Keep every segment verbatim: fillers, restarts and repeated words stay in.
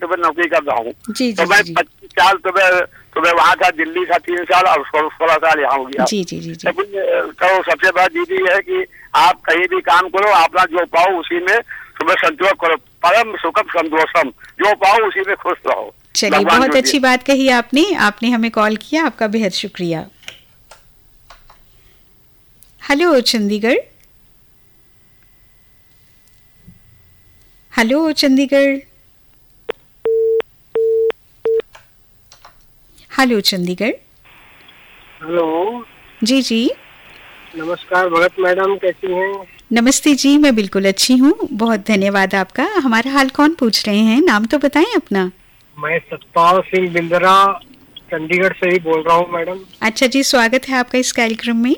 में नौकरी कर रहा हूँ। जी, तो जी, मैं जी, पच्चीस साल तो मैं तो मैं वहाँ था, दिल्ली था तीन साल और सोलह साल यहाँ हो गया। जी, जी, जी, जी। लेकिन तो सबसे बड़ा दीदी है कि आप कहीं भी काम करो, अपना जो पाओ उसी में तुम्हें संतोष करो, परम सुखम संतोषम, जो पाओ उसी में खुश रहो। चलिए, बहुत अच्छी बात कही आपने आपने हमें कॉल किया, आपका बेहद शुक्रिया। Hello Chandigarh, hello Chandigarh, hello Chandigarh. Hello जी जी नमस्कार भगत मैडम, कैसी हैं? नमस्ते जी, मैं बिल्कुल अच्छी हूँ, बहुत धन्यवाद आपका। हमारा हाल कौन पूछ रहे हैं, नाम तो बताएं अपना। मैं सतपाल सिंह बिंद्रा चंडीगढ़ से ही बोल रहा हूँ मैडम। अच्छा जी, स्वागत है आपका इस कार्यक्रम में।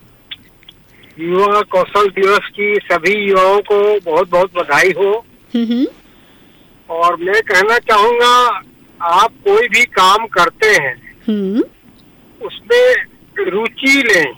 युवा कौशल दिवस की सभी युवाओं को बहुत बहुत बधाई हो। हम्म और मैं कहना चाहूँगा, आप कोई भी काम करते हैं हम्म उसमें रुचि लें।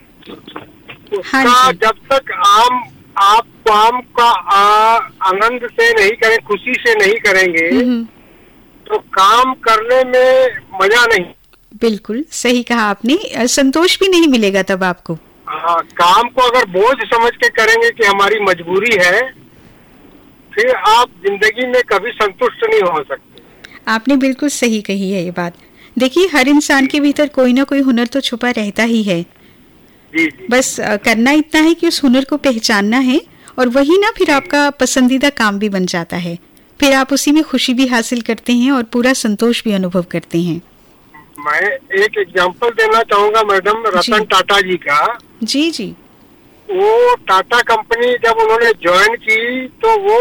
हाँ उसका जी। जब तक आम आप काम का आ, आनंद से नहीं करें, खुशी से नहीं करेंगे हम्म तो काम करने में मजा नहीं। बिल्कुल सही कहा आपने, अ, संतोष भी नहीं मिलेगा तब आपको। हाँ, काम को अगर बोझ समझ के करेंगे कि हमारी मजबूरी है, फिर आप जिंदगी में कभी संतुष्ट नहीं हो सकते। आपने बिल्कुल सही कही है ये बात। देखिए, हर इंसान के भीतर कोई ना कोई हुनर तो छुपा रहता ही है। जी जी। बस अ, करना इतना है कि उस हुनर को पहचानना है, और वही ना फिर आपका पसंदीदा काम भी बन जाता है। फिर आप उसी में खुशी भी हासिल करते हैं और पूरा संतोष भी अनुभव करते हैं। मैं एक एग्जांपल देना चाहूँगा मैडम, रतन टाटा जी का। जी जी वो टाटा कंपनी जब उन्होंने ज्वाइन की तो वो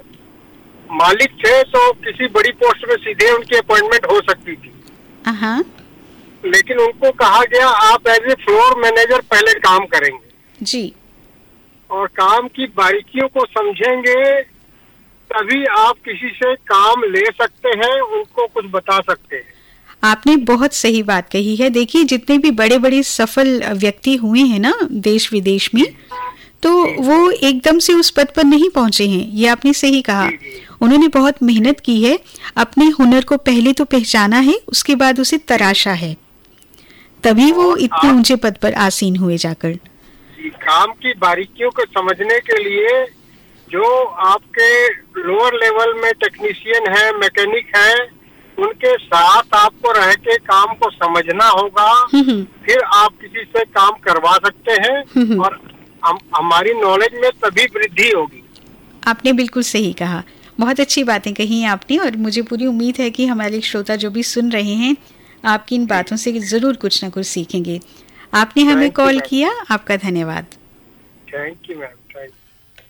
मालिक थे, तो किसी बड़ी पोस्ट में सीधे उनकी अपॉइंटमेंट हो सकती थी। हाँ लेकिन उनको कहा गया आप एज ए फ्लोर मैनेजर पहले काम करेंगे जी, और काम की बारीकियों को समझेंगे, तभी आप किसी से काम ले सकते हैं, उनको कुछ बता सकते हैं। आपने बहुत सही बात कही है। देखिए, जितने भी बड़े बड़े सफल व्यक्ति हुए हैं ना देश विदेश में, तो वो एकदम से उस पद पर नहीं पहुंचे हैं। ये आपने सही कहा। उन्होंने बहुत मेहनत की है, अपने हुनर को पहले तो पहचाना है, उसके बाद उसे तराशा है, तभी वो इतने ऊंचे पद पर आसीन हुए जाकर। काम की बारीकियों को समझने के लिए जो आपके लोअर लेवल में टेक्नीशियन है, मैकेनिक है, उनके साथ आपको रह के काम को समझना होगा, फिर आप किसी से काम करवा सकते हैं और हम, हमारी नॉलेज में तभी वृद्धि होगी। आपने बिल्कुल सही कहा, बहुत अच्छी बातें कही हैं आपने, और मुझे पूरी उम्मीद है कि हमारे श्रोता जो भी सुन रहे हैं आपकी इन बातों से जरूर कुछ ना कुछ सीखेंगे। आपने हमें कॉल किया, आपका धन्यवाद। Thank you ma'am, thank you.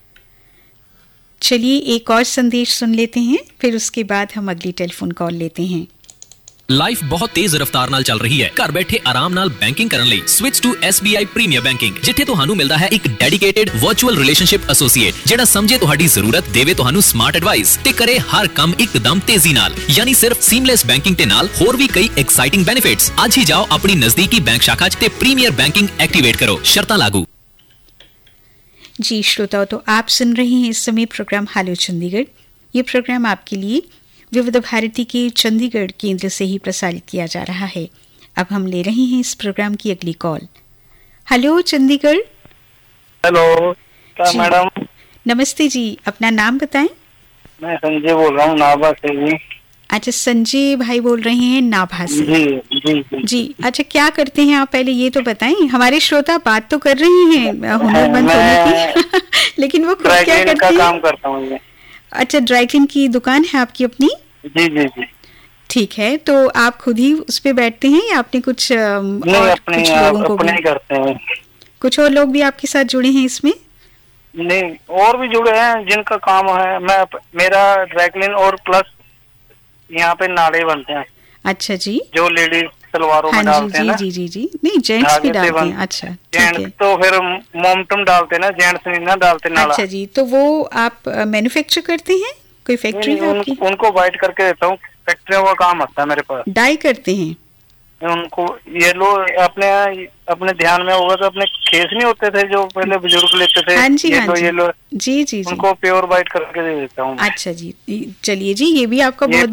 चलिए एक और संदेश सुन लेते हैं, फिर उसके बाद हम अगली टेलीफोन कॉल लेते हैं। ਲਾਈਫ ਬਹੁਤ ਤੇਜ਼ ਰਫ਼ਤਾਰ ਨਾਲ ਚੱਲ ਰਹੀ ਹੈ। ਘਰ ਬੈਠੇ ਆਰਾਮ ਨਾਲ ਬੈਂਕਿੰਗ ਕਰਨ ਲਈ switch to S B I premier banking, ਜਿੱਥੇ ਤੁਹਾਨੂੰ ਮਿਲਦਾ ਹੈ ਇੱਕ ਡੈਡੀਕੇਟਿਡ ਵਰਚੁਅਲ ਰਿਲੇਸ਼ਨਸ਼ਿਪ ਐਸੋਸੀਏਟ, ਜਿਹੜਾ ਸਮਝੇ ਤੁਹਾਡੀ ਜ਼ਰੂਰਤ, ਦੇਵੇ ਤੁਹਾਨੂੰ ਸਮਾਰਟ ਐਡਵਾਈਸ ਤੇ ਕਰੇ ਹਰ ਕੰਮ ਇੱਕਦਮ ਤੇਜ਼ੀ ਨਾਲ। ਯਾਨੀ ਸਿਰਫ ਸੀਮਲੈਸ ਬੈਂਕਿੰਗ ਦੇ ਨਾਲ ਹੋਰ ਵੀ ਕਈ ਐਕਸਾਈਟਿੰਗ ਬੈਨੀਫਿਟਸ। ਅੱਜ ਹੀ ਜਾਓ ਆਪਣੀ ਨਜ਼ਦੀਕੀ ਬੈਂਕ शाखा ਤੇ ਪ੍ਰੀਮੀਅਰ ਬੈਂਕਿੰਗ एक्टिवेट करो, शर्तां लागू। जी श्रोताओं, तो आप सुन रहे हैं इस समय प्रोग्राम हेलो चंडीगढ़। ये प्रोग्राम आपके लिए विविध भारती के चंडीगढ़ केंद्र से ही प्रसारित किया जा रहा है। अब हम ले रहे हैं इस प्रोग्राम की अगली कॉल। हेलो चंडीगढ़। हेलो, क्या मैडम? नमस्ते जी, अपना नाम बताएं। मैं संजय बोल रहा हूँ नाभा से जी। अच्छा, संजय भाई बोल रहे हैं नाभा से। जी जी जी, जी। अच्छा, क्या करते हैं आप, पहले ये तो बताएं। हमारे श्रोता बात तो कर रहे हैं हुनरमंद होने की लेकिन वो खुद क्या करते हैं? काम करता हूँ। अच्छा, ड्राई क्लीन की दुकान है आपकी अपनी? जी जी जी। ठीक है, तो आप खुद ही उस पे बैठते हैं या आपने कुछ नहीं, और अपने कुछ लोगों को अपने भी करते हैं? कुछ और लोग भी आपके साथ जुड़े हैं इसमें? नहीं, और भी जुड़े हैं जिनका काम है। मैं मेरा ड्राई क्लीन और प्लस यहाँ पे नाड़े बनते हैं। अच्छा जी, जो लेडीज सलवारों हाँ में डालते हैं जी ना। जी जी जी नहीं, जेंट्स भी डालते हैं। अच्छा, ठीक है। जेंट्स तो फिर मोमटम डालते ना, जेंट्स नहीं ना डालते नाड़ा। अच्छा जी, तो वो आप मैन्युफैक्चर करते हैं? कोई फैक्ट्री है उन, आपकी? उनको वाइट करके देता हूँ, फैक्ट्रियों का काम आता है मेरे पास। डाई करते हैं उनको ये लो, अपने अपने ध्यान में होगा तो अपने खेस नहीं होते थे जो पहले बुजुर्ग लेते थे, हाँ जी, ये हाँ लो जी। ये लो, जी जी जी। उनको प्योर वाइट करके दे देता हूँ। अच्छा जी, चलिए जी, ये भी आपका बहुत